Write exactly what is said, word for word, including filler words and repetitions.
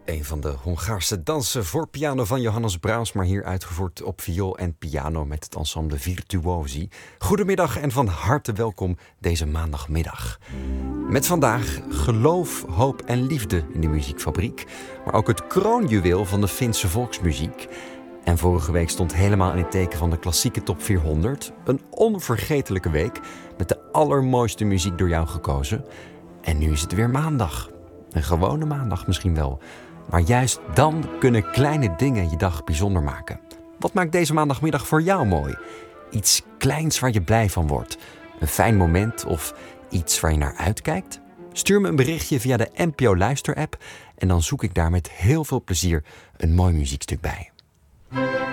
Een van de Hongaarse dansen voor piano van Johannes Brahms, maar hier uitgevoerd op viool en piano met het ensemble Virtuosi. Goedemiddag en van harte welkom deze maandagmiddag. Met vandaag geloof, hoop en liefde in de muziekfabriek, maar ook het kroonjuweel van de Finse volksmuziek. En vorige week stond helemaal in het teken van de klassieke top vierhonderd. Een onvergetelijke week met de allermooiste muziek door jou gekozen. En nu is het weer maandag. Een gewone maandag misschien wel. Maar juist dan kunnen kleine dingen je dag bijzonder maken. Wat maakt deze maandagmiddag voor jou mooi? Iets kleins waar je blij van wordt. Een fijn moment of iets waar je naar uitkijkt? Stuur me een berichtje via de N P O Luister-app en dan zoek ik daar met heel veel plezier een mooi muziekstuk bij.